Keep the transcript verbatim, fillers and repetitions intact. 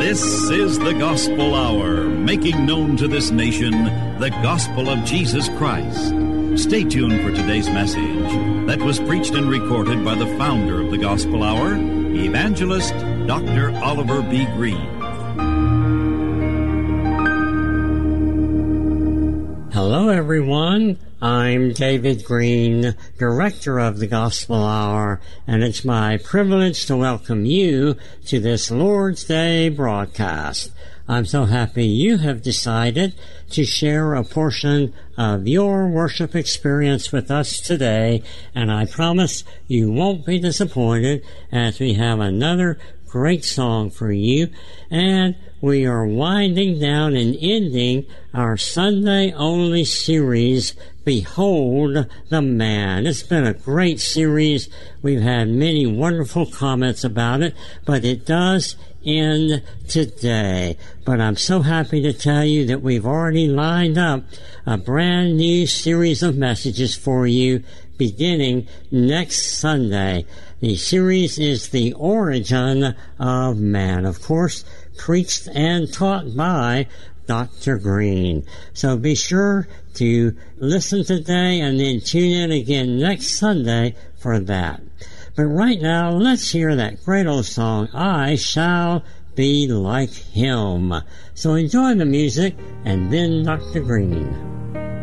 This is the Gospel Hour, making known to this nation the gospel of Jesus Christ. Stay tuned for today's message that was preached and recorded by the founder of the Gospel Hour, Evangelist Doctor Oliver B. Greene. Hello, everyone. I'm David Greene, Director of the Gospel Hour, and it's my privilege to welcome you to this Lord's Day broadcast. I'm so happy you have decided to share a portion of your worship experience with us today, and I promise you won't be disappointed as we have another great song for you, and we are winding down and ending our Sunday-only series, Behold the Man. It's been a great series. We've had many wonderful comments about it, but it does end today. But I'm so happy to tell you that we've already lined up a brand new series of messages for you beginning next Sunday. The series is The Origin of Man, of course, preached and taught by Doctor Greene. So be sure to listen today and then tune in again next Sunday for that. But right now, let's hear that great old song, I Shall Be Like Him. So enjoy the music and then Doctor Greene.